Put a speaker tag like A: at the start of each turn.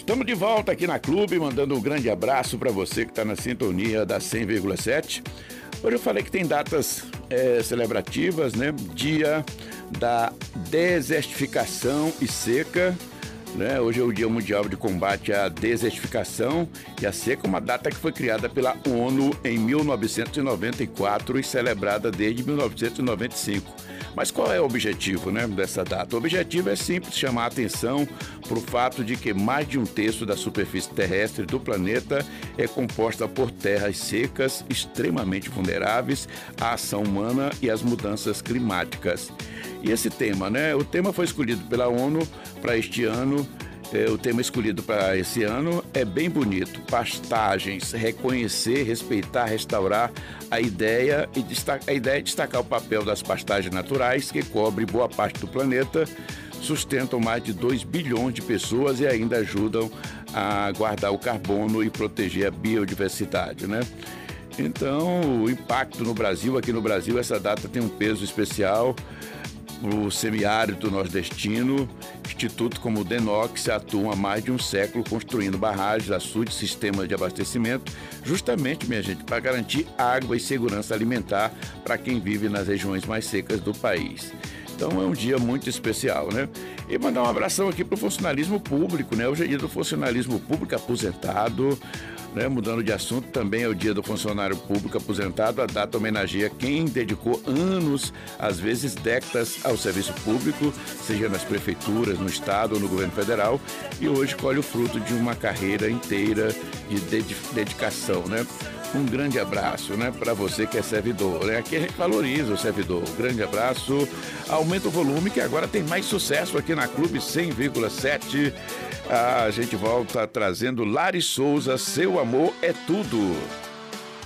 A: Estamos de volta aqui na Clube, mandando um grande abraço para você que está na sintonia da 100,7. Hoje eu falei que tem datas celebrativas, né? Dia da desertificação e seca, né? Hoje é o Dia Mundial de Combate à Desertificação e à Seca, uma data que foi criada pela ONU em 1994 e celebrada desde 1995. Mas qual é o objetivo, né, dessa data? O objetivo é simples, chamar a atenção para o fato de que mais de um terço da superfície terrestre do planeta é composta por terras secas, extremamente vulneráveis à ação humana e às mudanças climáticas. E esse tema, né? O tema foi escolhido pela ONU para este ano. O tema escolhido para esse ano é bem bonito: pastagens, reconhecer, respeitar, restaurar. A ideia é destacar o papel das pastagens naturais que cobrem boa parte do planeta, sustentam mais de 2 bilhões de pessoas e ainda ajudam a guardar o carbono e proteger a biodiversidade, né? Então, o impacto no Brasil, aqui no Brasil, essa data tem um peso especial. O semiárido nordestino, instituto como o DENOX atuam há mais de um século construindo barragens, açudes, sistemas de abastecimento, justamente, minha gente, para garantir água e segurança alimentar para quem vive nas regiões mais secas do país. Então é um dia muito especial, né? E mandar um abração aqui para o funcionalismo público, né? Hoje é dia do funcionalismo público aposentado, né? Mudando de assunto, também é o dia do funcionário público aposentado. A data homenageia quem dedicou anos, às vezes décadas, ao serviço público, seja nas prefeituras, no estado ou no governo federal, e hoje colhe o fruto de uma carreira inteira de dedicação, né? Um grande abraço, né, para você que é servidor, né? Aqui a gente valoriza o servidor. Um grande abraço. Aumenta o volume que agora tem mais sucesso aqui na Clube 100,7. A gente volta trazendo Lari Souza, Seu Amor é Tudo.